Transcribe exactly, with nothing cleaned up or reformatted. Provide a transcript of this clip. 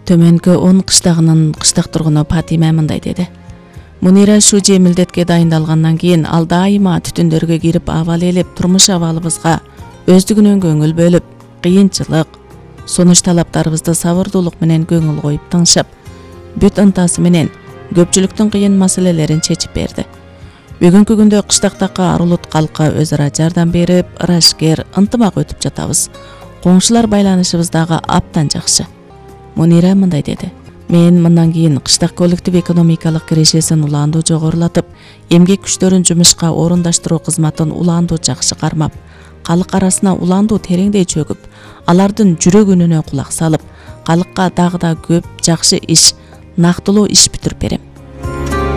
Төмөнкө он кыштагынын кыштак тургуну Патима мындай деди. Мунира ушул жемилдетке дайындалгандан кийин ал дайыма түтүндөргө кирип абал элеп, турмуш абалыбызга өздүгүнөн көңүл бөлүп, кыйынчылык, сунуш талаптарыбызды сабырдуулук менен көңүл коюп тыңшап, бүт ынтасы менен көпчүлүктүн кыйын маселелерин чечип берди. Бүгүнкү күндө кыштактакы Арулут калкы өз ара жардам берип, ырашкер, ынтымак өтүп жатабыз. Коңшулар байланышыбыз дагы аптан жакшы. Мунира мындай деди. Мен мындан кийин кыштак коллектив экономикалык кирешесин улаандуу жогорулатып, эмгек күчтөрүн жумушка орундаштыруу кызматын улаандуу жакшы кармап, калык арасына улаандуу тереңдей чөгүп, алардын жүрөк үнүнө кулак салып, калыкка дагы да көп жакшы иш, нактылуу иш бүтүрүп берем.